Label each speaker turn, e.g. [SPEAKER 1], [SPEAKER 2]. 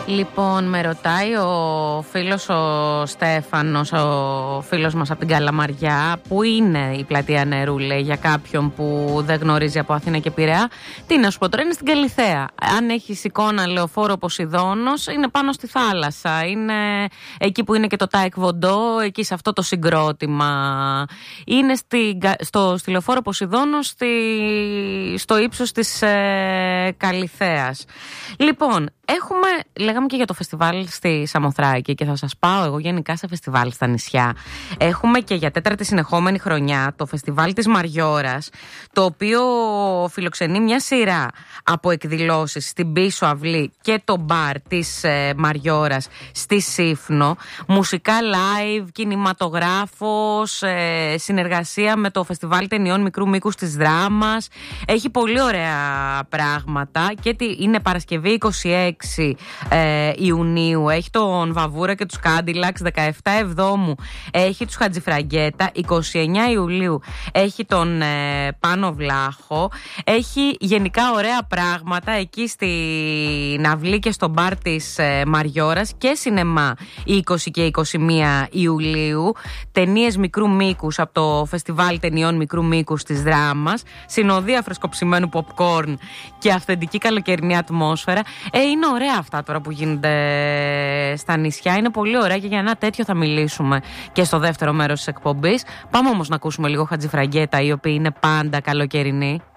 [SPEAKER 1] Λοιπόν, με ρωτάει ο φίλος ο Στέφανος, ο φίλος μας από την Καλαμαριά, που είναι η πλατεία Νερού, λέει, για κάποιον που δεν γνωρίζει από Αθήνα και Πειραιά. Τι να σου πω τώρα, είναι στην Καλιθέα. Αν έχεις εικόνα λεωφόρο Ποσειδώνος, είναι πάνω στη θάλασσα. Είναι εκεί που είναι και το Τάικ Βοντό, εκεί σε αυτό το συγκρότημα. Είναι στη λεωφόρο Ποσειδώνος, στο ύψος της Καλιθέας. Λοιπόν, λέγαμε και για το φεστιβάλ στη Σαμοθράκη και θα σας πάω εγώ γενικά σε φεστιβάλ στα νησιά. Έχουμε και για 4η συνεχόμενη χρονιά το φεστιβάλ της Μαριώρας, το οποίο φιλοξενεί μια σειρά από εκδηλώσεις στην πίσω αυλή και το μπαρ της Μαριώρας στη Σύφνο. Μουσικά live, κινηματογράφος, συνεργασία με το φεστιβάλ ταινιών μικρού μήκους της Δράμας. Έχει πολύ ωραία πράγματα και είναι Παρασκευή 26 Ιουνίου έχει τον Βαβούρα και τους Κάντιλαξ, 17 Εβδόμου έχει τους Χατζηφραγκέτα, 29 Ιουλίου έχει τον Πάνο Βλάχο. Έχει γενικά ωραία πράγματα εκεί στην αυλή και στο μπαρ της Μαριώρας και σινεμά 20 και 21 Ιουλίου. Ταινίες μικρού μήκους από το φεστιβάλ ταινιών μικρού μήκους της Δράμας, συνοδεία φρεσκοψημένου popcorn και αυθεντική καλοκαιρινή ατμόσφαιρα. Είναι ωραία αυτά τώρα που γίνονται στα νησιά. Είναι πολύ ωραία και για ένα τέτοιο θα μιλήσουμε και στο δεύτερο μέρος της εκπομπής. Πάμε όμως να ακούσουμε λίγο Χατζηφραγκέτα, οι οποίοι είναι πάντα καλοκαιρινοί.